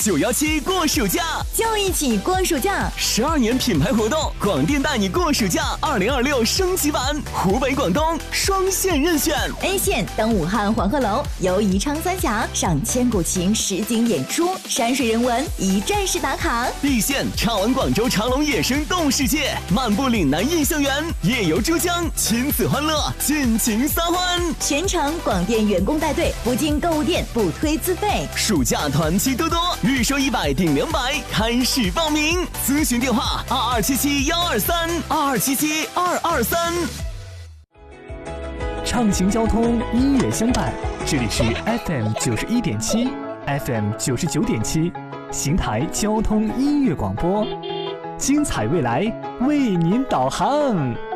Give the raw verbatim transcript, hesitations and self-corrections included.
九一七过暑假， 就一起过暑假。 十二年品牌活动，广电带你过暑假二零二六升级版，湖北、广东双线任选。 A 线登武汉黄鹤楼，游宜昌三峡，赏千古情实景演出，山水人文一站式打卡。 B 线畅玩广州长隆野生动物世界，漫步岭南印象园，夜游珠江，亲子欢乐，尽情撒欢。 全程广电员工带队，不进购物店，不推自费。 暑假团期多多，预收一百顶两百，开始报名。咨询电话：二二七七幺二三二二七七二二三。 畅行交通，音乐相伴。这里是 F M 九十一点七 ，F M 九十九点七，邢台交通音乐广播，精彩未来为您导航。